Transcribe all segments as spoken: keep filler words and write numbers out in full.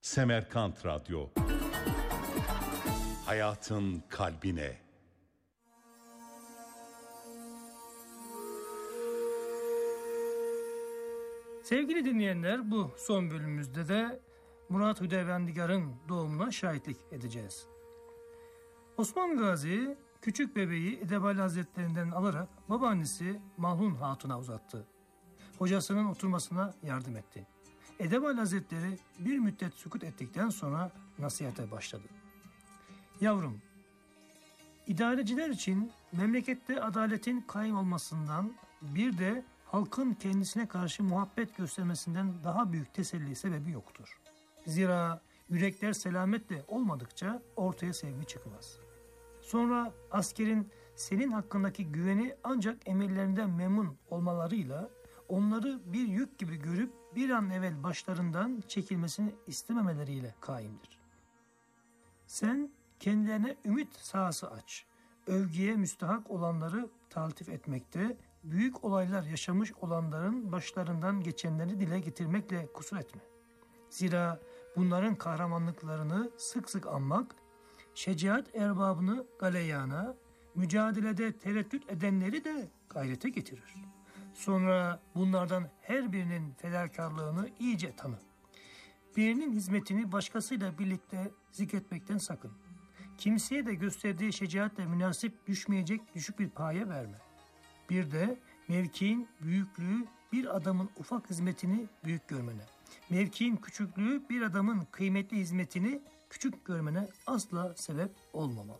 Semerkant Radyo. Hayatın kalbine. Sevgili dinleyenler, bu son bölümümüzde de Murat Hüdavendigar'ın doğumuna şahitlik edeceğiz. Osman Gazi küçük bebeği Edebali Hazretlerinden alarak babaannesi Malhun Hatun'a uzattı. Hocasının oturmasına yardım etti. Edebali Hazretleri bir müddet sükut ettikten sonra nasihate başladı. Yavrum, idareciler için memlekette adaletin kaim olmasından, bir de halkın kendisine karşı muhabbet göstermesinden daha büyük teselli sebebi yoktur. Zira yürekler selametle olmadıkça ortaya sevgi çıkmaz. Sonra askerin senin hakkındaki güveni ancak emirlerinden memnun olmalarıyla, onları bir yük gibi görüp bir an evvel başlarından çekilmesini istememeleriyle kaimdir. Sen kendilerine ümit sahası aç. Övgüye müstahak olanları taltif etmekte, büyük olaylar yaşamış olanların başlarından geçenleri dile getirmekle kusur etme. Zira bunların kahramanlıklarını sık sık anmak, şecaat erbabını galeyana, mücadelede tereddüt edenleri de gayrete getirir. Sonra bunlardan her birinin fedakarlığını iyice tanı. Birinin hizmetini başkasıyla birlikte zikretmekten sakın. Kimseye de gösterdiği şecaatle münasip düşmeyecek düşük bir paye verme. Bir de mevkiin büyüklüğü bir adamın ufak hizmetini büyük görmene, mevkiin küçüklüğü bir adamın kıymetli hizmetini küçük görmene asla sebep olmamalı.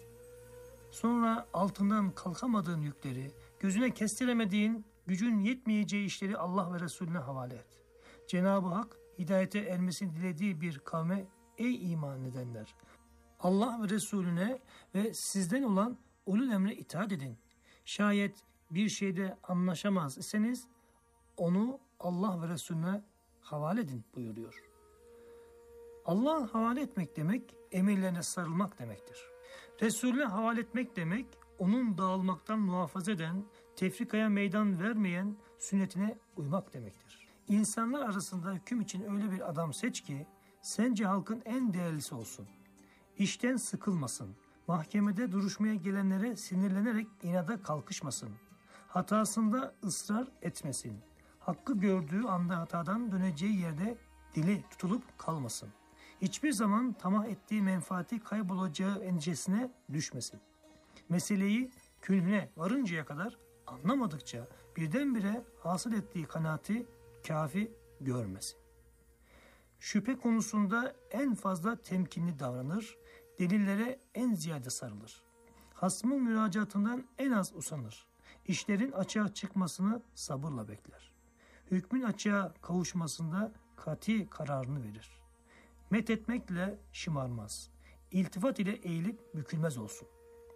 Sonra altından kalkamadığın yükleri, gözüne kestiremediğin, gücün yetmeyeceği işleri Allah ve Resulüne havale et. Cenab-ı Hak hidayete ermesini dilediği bir kavme, ey iman edenler, Allah ve Resulüne ve sizden olan ulul emre itaat edin. Şayet bir şeyde anlaşamaz iseniz onu Allah ve Resulüne havale edin buyuruyor. Allah'a havale etmek demek, emirlerine sarılmak demektir. Resulüne havale etmek demek, onun dağılmaktan muhafaza eden, tefrikaya meydan vermeyen sünnetine uymak demektir. İnsanlar arasında hüküm için öyle bir adam seç ki, sence halkın en değerlisi olsun. İşten sıkılmasın, mahkemede duruşmaya gelenlere sinirlenerek inada kalkışmasın. Hatasında ısrar etmesin. Hakkı gördüğü anda hatadan döneceği yerde dili tutulup kalmasın. Hiçbir zaman tamah ettiği menfaati kaybolacağı endişesine düşmesin. Meseleyi künhüne varıncaya kadar anlamadıkça birdenbire hasıl ettiği kanaati kafi görmesin. Şüphe konusunda en fazla temkinli davranır, delillere en ziyade sarılır. Hasmın müracaatından en az usanır. İşlerin açığa çıkmasını sabırla bekler. Hükmün açığa kavuşmasında kati kararını verir. Methetmekle şımarmaz. İltifat ile eğilip bükülmez olsun.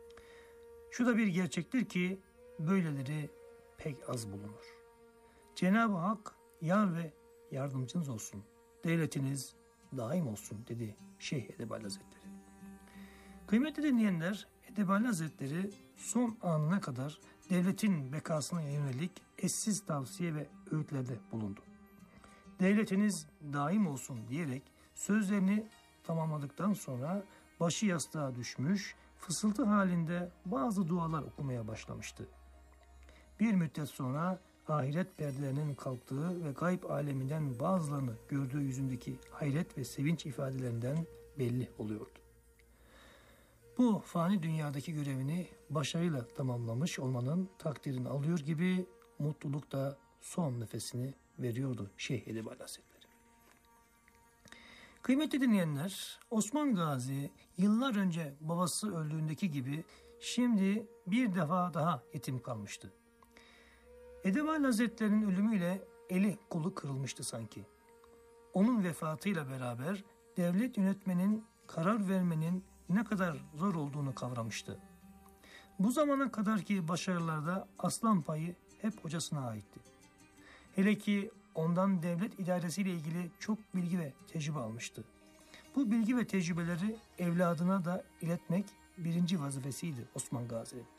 Şu da bir gerçektir ki böyleleri pek az bulunur. Cenab-ı Hak yar ve yardımcınız olsun. Devletiniz daim olsun dedi Şeyh Edebali Hazretleri. Kıymetli dinleyenler, Edebali Hazretleri son anına kadar devletin bekasına yönelik eşsiz tavsiye ve öğütlerde bulundu. Devletiniz daim olsun diyerek sözlerini tamamladıktan sonra başı yastığa düşmüş, fısıltı halinde bazı dualar okumaya başlamıştı. Bir müddet sonra ahiret perdelerinin kalktığı ve gayb aleminden bazılarını gördüğü yüzündeki hayret ve sevinç ifadelerinden belli oluyordu. Bu fani dünyadaki görevini başarıyla tamamlamış olmanın takdirini alıyor gibi mutluluk da son nefesini veriyordu Şeyh Edebali Hazretleri. Kıymetli dinleyenler, Osman Gazi yıllar önce babası öldüğündeki gibi şimdi bir defa daha yetim kalmıştı. Edebali Hazretleri'nin ölümüyle eli kolu kırılmıştı sanki. Onun vefatıyla beraber devlet yönetmenin, karar vermenin ne kadar zor olduğunu kavramıştı. Bu zamana kadarki başarılarda aslan payı hep hocasına aitti. Hele ki ondan devlet idaresiyle ilgili çok bilgi ve tecrübe almıştı. Bu bilgi ve tecrübeleri evladına da iletmek birinci vazifesiydi Osman Gazi'nin.